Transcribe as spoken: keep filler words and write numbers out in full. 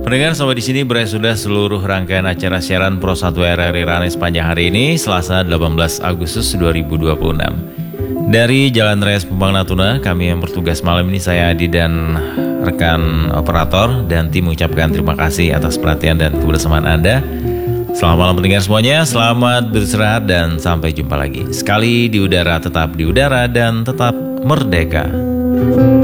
Pendengar, sampai di sini berakhir sudah seluruh rangkaian acara siaran Pro satu R R I Rane sepanjang hari ini, Selasa delapan belas Agustus dua ribu dua puluh enam. Dari Jalan Raya Pelumpang Natuna, kami yang bertugas malam ini, saya Adi dan rekan operator dan tim mengucapkan terima kasih atas perhatian dan kebersamaan Anda. Selamat malam pendengar semuanya, selamat beristirahat dan sampai jumpa lagi. Sekali di udara, tetap di udara dan tetap merdeka.